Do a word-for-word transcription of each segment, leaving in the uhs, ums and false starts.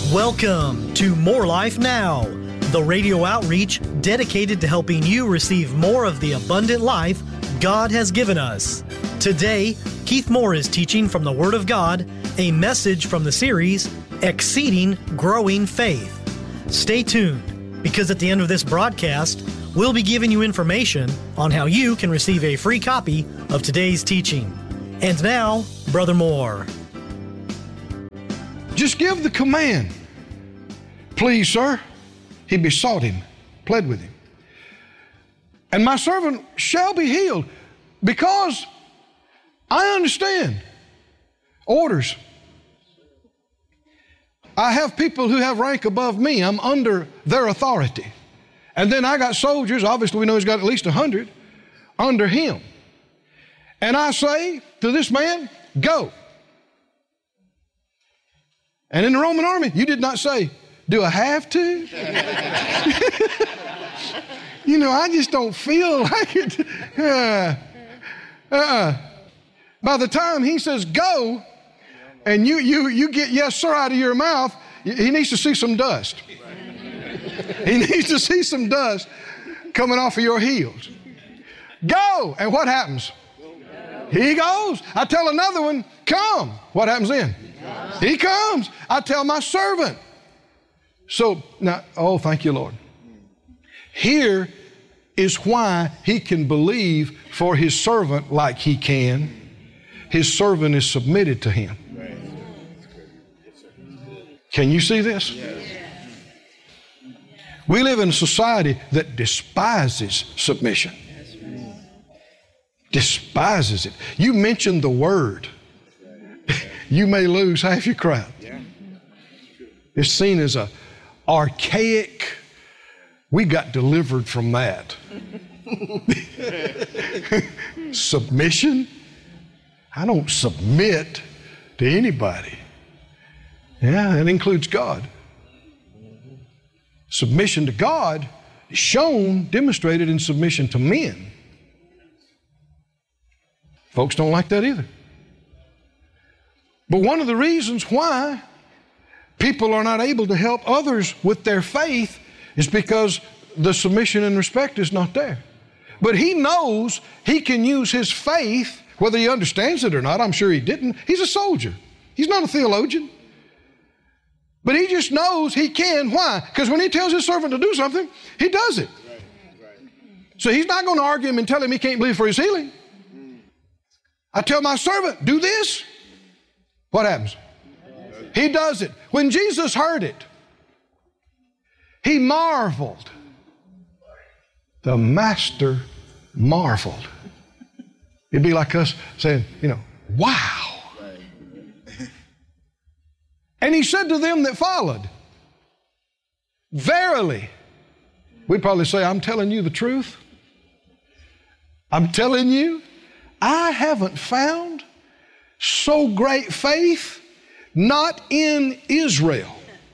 Welcome to More Life Now, the radio outreach dedicated to helping you receive more of the abundant life God has given us. Today, Keith Moore is teaching from the Word of God, a message from the series, Exceeding Growing Faith. Stay tuned, because at the end of this broadcast, we'll be giving you information on how you can receive a free copy of today's teaching. And now, Brother Moore. Just give the command. Please, sir. He besought him, pled with him. And my servant shall be healed, because I understand orders. I have people who have rank above me. I'm under their authority. And then I got soldiers, obviously we know he's got at least a hundred, under him. And I say to this man, go. And in the Roman army, you did not say, do I have to? You know, I just don't feel like it. Uh, uh, by the time he says go, and you, you, you get yes, sir, out of your mouth, he needs to see some dust. He needs to see some dust coming off of your heels. Go! And what happens? He goes. I tell another one, come. What happens then? He comes. I tell my servant. So now, oh, thank you, Lord. Here is why he can believe for his servant like he can. His servant is submitted to him. Can you see this? We live in a society that despises submission. Despises it. You mention the word, you may lose half your crowd. It's seen as a archaic. We got delivered from that. Submission? I don't submit to anybody. Yeah, that includes God. Submission to God is shown, demonstrated in submission to men. Folks don't like that either. But one of the reasons why people are not able to help others with their faith is because the submission and respect is not there. But he knows he can use his faith, whether he understands it or not. I'm sure he didn't. He's a soldier. He's not a theologian. But he just knows he can. Why? Because when he tells his servant to do something, he does it. Right. Right. So he's not going to argue him and tell him he can't believe for his healing. I tell my servant, do this. What happens? He does it. When Jesus heard it, he marveled. The master marveled. It'd be like us saying, you know, wow. And he said to them that followed, verily, we'd probably say, I'm telling you the truth. I'm telling you, I haven't found so great faith, not in Israel.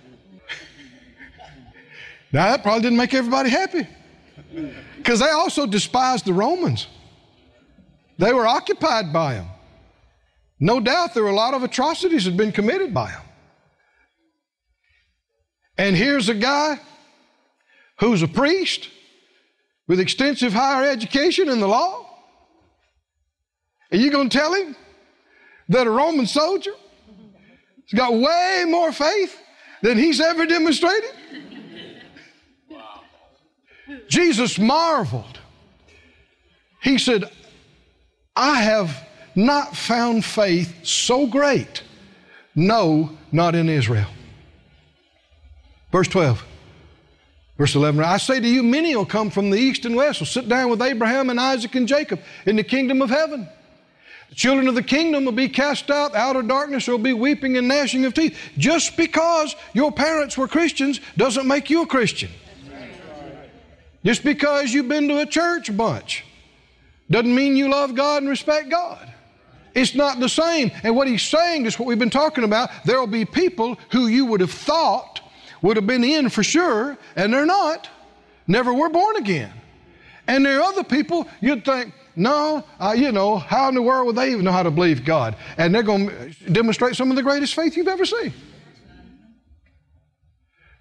Now, that probably didn't make everybody happy, because they also despised the Romans. They were occupied by them. No doubt there were a lot of atrocities that had been committed by them. And here's a guy who's a priest with extensive higher education in the law. Are you going to tell him that a Roman soldier has got way more faith than he's ever demonstrated? Wow. Jesus marveled. He said, I have not found faith so great. No, not in Israel. Verse twelve, verse eleven, I say to you, many will come from the east and west, will sit down with Abraham and Isaac and Jacob in the kingdom of heaven. The children of the kingdom will be cast out, out of darkness, there will be weeping and gnashing of teeth. Just because your parents were Christians doesn't make you a Christian. Just because you've been to a church a bunch doesn't mean you love God and respect God. It's not the same. And what he's saying is what we've been talking about. There will be people who you would have thought would have been in for sure, and they're not. Never were born again. And there are other people you'd think, no, uh, you know, how in the world would they even know how to believe God? And they're going to demonstrate some of the greatest faith you've ever seen.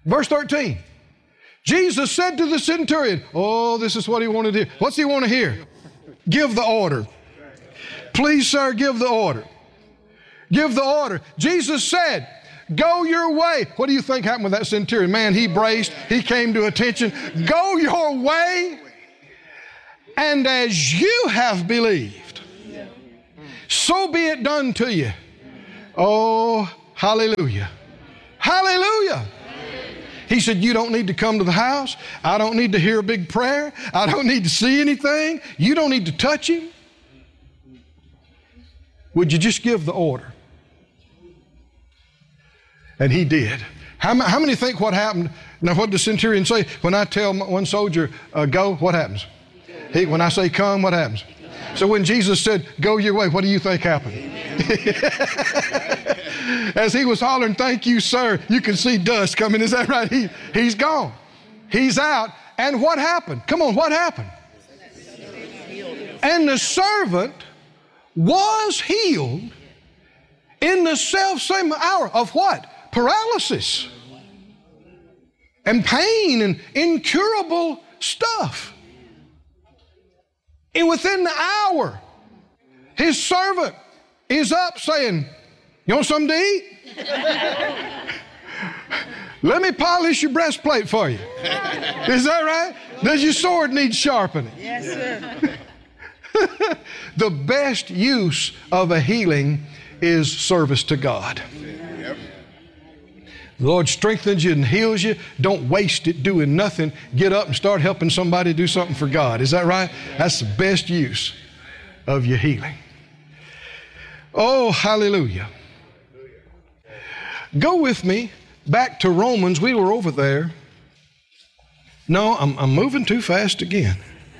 Verse thirteen. Jesus said to the centurion, oh, this is what he wanted to hear. What's he want to hear? Give the order. Please, sir, give the order. Give the order. Jesus said, go your way. What do you think happened with that centurion? Man, he braced. He came to attention. Go your way. And as you have believed, so be it done to you. Oh, hallelujah. Hallelujah. He said, you don't need to come to the house. I don't need to hear a big prayer. I don't need to see anything. You don't need to touch him. Would you just give the order? And he did. How, how many think what happened? Now, what did the centurion say? When I tell one soldier, uh, go, what happens? He, when I say come, what happens? So when Jesus said, go your way, what do you think happened? As he was hollering, thank you, sir, you can see dust coming. Is that right? He, he's gone. He's out. And what happened? Come on, what happened? And the servant was healed in the self-same hour of what? Paralysis and pain and incurable stuff. And within the hour, his servant is up saying, you want something to eat? Let me polish your breastplate for you. Is that right? Does your sword need sharpening? Yes, sir. The best use of a healing is service to God. Yep. The Lord strengthens you and heals you. Don't waste it doing nothing. Get up and start helping somebody do something for God. Is that right? That's the best use of your healing. Oh, hallelujah. Go with me back to Romans. We were over there. No, I'm, I'm moving too fast again.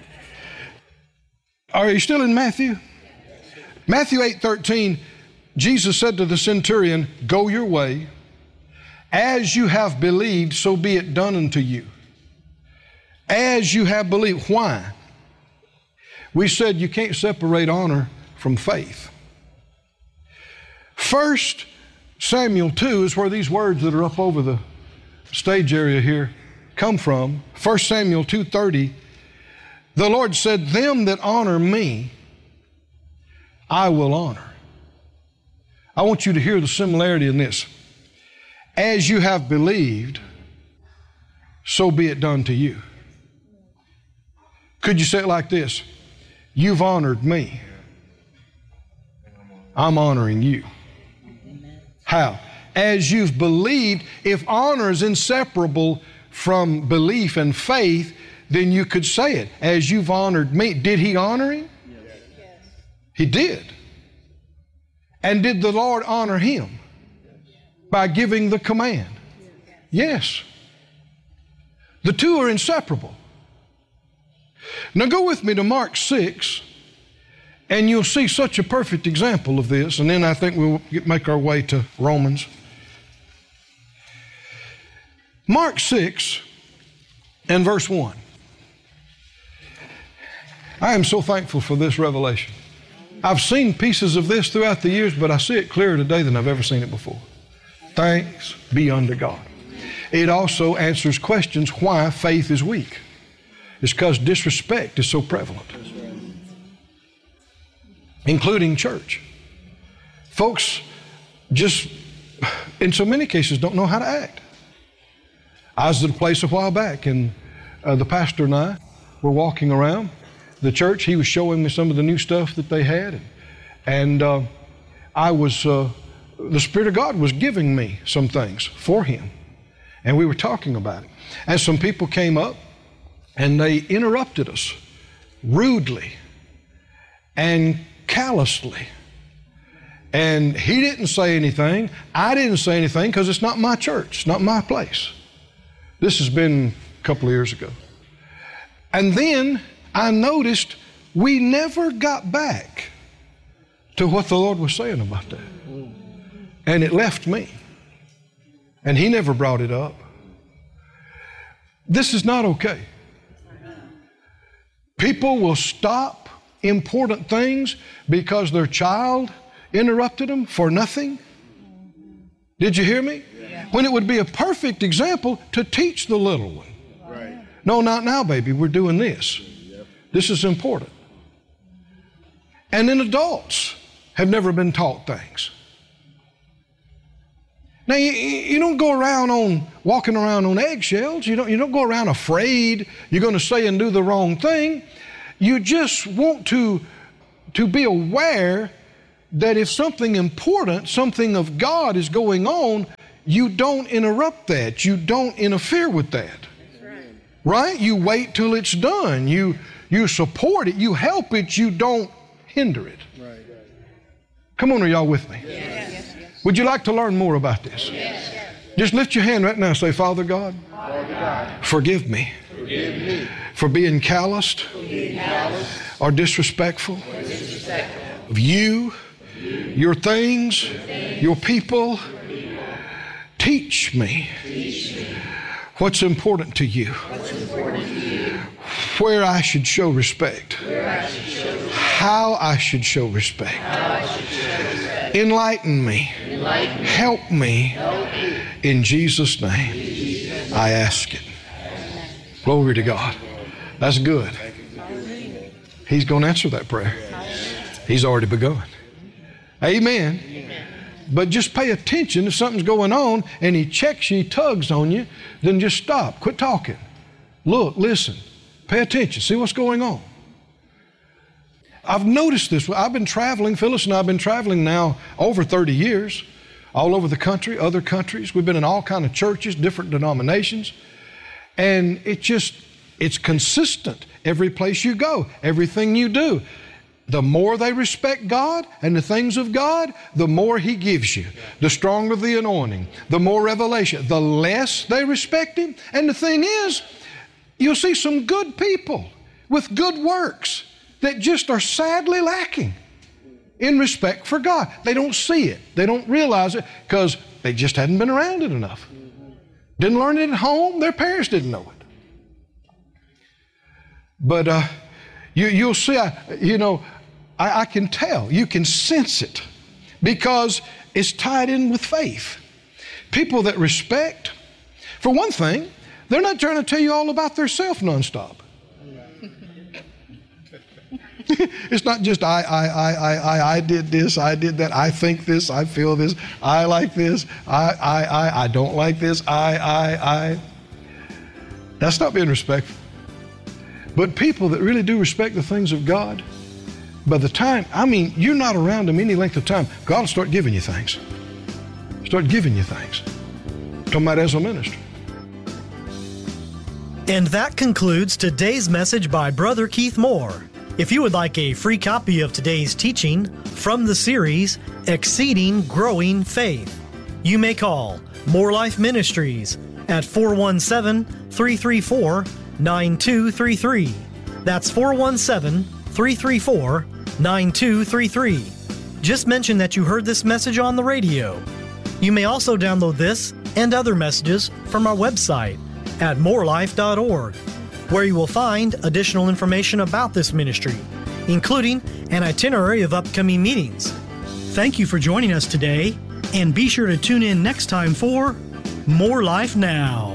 Are you still in Matthew? Matthew eight thirteen, Jesus said to the centurion, go your way. As you have believed, so be it done unto you. As you have believed. Why? We said you can't separate honor from faith. First Samuel two is where these words that are up over the stage area here come from. First Samuel two thirty, the Lord said, them that honor me, I will honor. I want you to hear the similarity in this. As you have believed, so be it done to you. Could you say it like this? You've honored me. I'm honoring you. How? As you've believed, if honor is inseparable from belief and faith, then you could say it. As you've honored me. Did he honor him? Yes. He did. And did the Lord honor him? By giving the command? Yes. The two are inseparable. Now go with me to Mark six, and you'll see such a perfect example of this, and then I think we'll make our way to Romans. Mark six and verse one. I am so thankful for this revelation. I've seen pieces of this throughout the years, but I see it clearer today than I've ever seen it before. Thanks be unto God. It also answers questions why faith is weak. It's because disrespect is so prevalent, including church. Folks just, in so many cases, don't know how to act. I was at a place a while back, and uh, the pastor and I were walking around the church. He was showing me some of the new stuff that they had, and, and uh, I was, uh, the Spirit of God was giving me some things for him, and we were talking about it. And some people came up, and they interrupted us rudely and callously. And he didn't say anything. I didn't say anything because it's not my church. It's not my place. This has been a couple of years ago. And then I noticed we never got back to what the Lord was saying about that. And it left me. And he never brought it up. This is not okay. People will stop important things because their child interrupted them for nothing. Did you hear me? Yeah. when it would be a perfect example to teach the little one. Right. No, not now, baby. We're doing this. Yep. This is important. And then adults have never been taught things. Now, you, you don't go around on walking around on eggshells. You don't, you don't go around afraid you're going to say and do the wrong thing. You just want to, to be aware that if something important, something of God is going on, you don't interrupt that. You don't interfere with that. Right. Right? You wait till it's done. You, you support it. You help it. You don't hinder it. Right. Come on, are y'all with me? Yes. Yes. Would you like to learn more about this? Yes. Just lift your hand right now and say, Father God, Father God, forgive me, forgive me for being calloused, for being calloused or disrespectful, or disrespectful of you, you, your things, your, things, your people. Your people. Teach me, Teach me what's important to you, what's important to you, where I should show respect, where I should show respect, how I should show respect. How I should show respect. Enlighten me. Enlighten me. Help me. Help me. In Jesus' name, In Jesus' name. I ask it. Amen. Glory to God. That's good. He's going to answer that prayer. He's already begun. Amen. Amen. But just pay attention if something's going on and he checks you, he tugs on you, then just stop. Quit talking. Look, listen. Pay attention. See what's going on. I've noticed this. I've been traveling, Phyllis and I have been traveling now over thirty years, all over the country, other countries. We've been in all kinds of churches, different denominations. And it just, it's consistent. Every place you go, everything you do. The more they respect God and the things of God, the more He gives you. The stronger the anointing, the more revelation. The less they respect Him. And the thing is, you'll see some good people with good works that just are sadly lacking in respect for God. They don't see it. They don't realize it because they just hadn't been around it enough. Didn't learn it at home. Their parents didn't know it. But uh, you, you'll see, I, you know, I, I can tell. You can sense it because it's tied in with faith. People that respect, for one thing, they're not trying to tell you all about themselves nonstop. It's not just I, I, I, I, I, I did this, I did that, I think this, I feel this, I like this, I, I, I, I don't like this, I, I, I. That's not being respectful. But people that really do respect the things of God, by the time, I mean, you're not around them any length of time, God will start giving you things. Start giving you things. Talking about as a minister. And that concludes today's message by Brother Keith Moore. If you would like a free copy of today's teaching from the series, Exceeding Growing Faith, you may call More Life Ministries at four one seven, three three four, nine two three three. That's four one seven, three three four, nine two three three. Just mention that you heard this message on the radio. You may also download this and other messages from our website at more life dot org, where you will find additional information about this ministry, including an itinerary of upcoming meetings. Thank you for joining us today, and be sure to tune in next time for More Life Now.